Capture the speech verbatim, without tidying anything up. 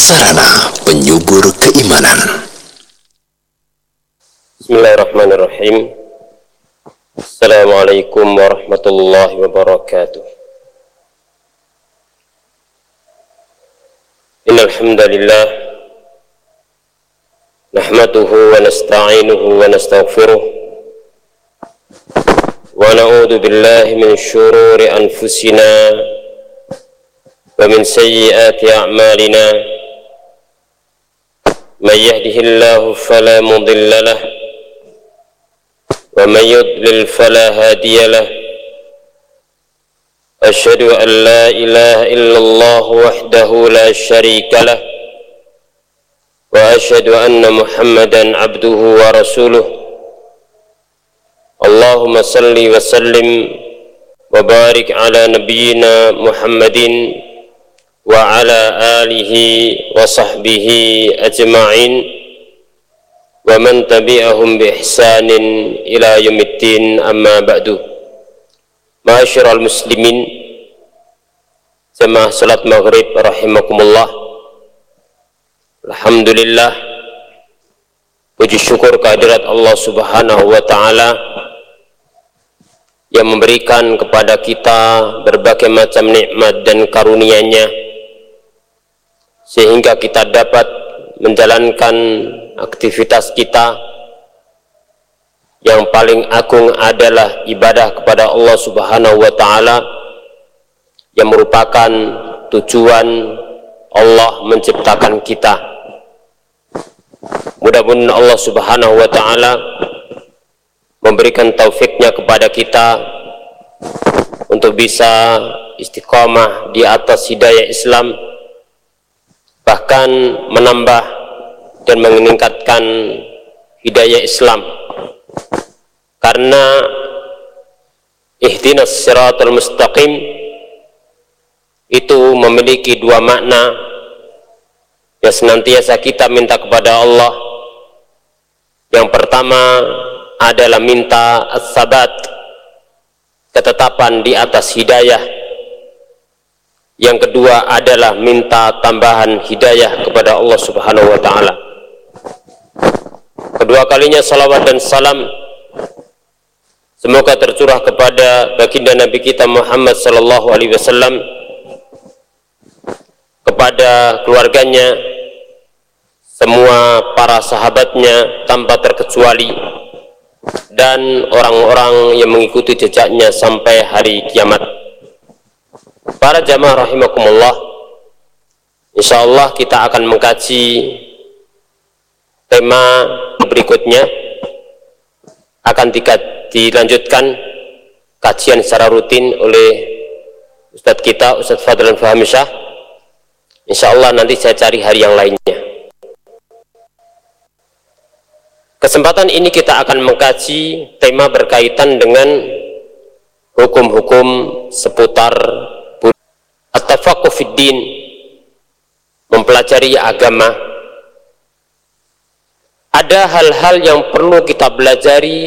Sarana penyubur keimanan. Bismillahirrahmanirrahim. Assalamualaikum warahmatullahi wabarakatuh. Innal hamdalillah nahmaduhu wa nasta'inuhu wa nastaghfiruh wa na'udzu billahi min syururi anfusina wa min sayyiati a'malina. من يهده الله فلا مضل له ومن يضلل فلا هادي له أشهد أن لا إله إلا الله وحده لا شريك له وأشهد أن محمدا عبده ورسوله اللهم صل وسلم وبارك على نبينا محمد وعلى آله وصحبه أجمعين ومن تبعهم بإحسان إلى يوم الدين أما بعد. Ma'asyiral muslimin, jemaah salat maghrib rahimakumullah. Alhamdulillah, puji syukur kehadirat Allah subhanahu wa ta'ala yang memberikan kepada kita berbagai macam nikmat dan karunia-Nya sehingga kita dapat menjalankan aktivitas kita yang paling agung adalah ibadah kepada Allah subhanahu wa ta'ala, yang merupakan tujuan Allah menciptakan kita. Mudah-mudahan Allah subhanahu wa ta'ala memberikan taufiknya kepada kita untuk bisa istiqamah di atas hidayah Islam, bahkan menambah dan meningkatkan hidayah Islam, karena ihdinas siratal mustaqim itu memiliki dua makna yang senantiasa kita minta kepada Allah. Yang pertama adalah minta as-sabat, ketetapan di atas hidayah. Yang kedua adalah minta tambahan hidayah kepada Allah subhanahu wa ta'ala. Kedua kalinya salawat dan salam semoga tercurah kepada baginda Nabi kita Muhammad sallallahu alaihi wasallam, kepada keluarganya, semua para sahabatnya tanpa terkecuali, dan orang-orang yang mengikuti jejaknya sampai hari kiamat. Para jamaah rahimakumullah, insyaallah kita akan mengkaji tema berikutnya. Akan dilanjutkan kajian secara rutin oleh Ustadz kita, Ustadz Fadlan Fahmi Syah. Insyaallah nanti saya cari hari yang lainnya. Kesempatan ini kita akan mengkaji tema berkaitan dengan hukum-hukum seputar at-tafaqquh fid din, mempelajari agama. Ada hal-hal yang perlu kita pelajari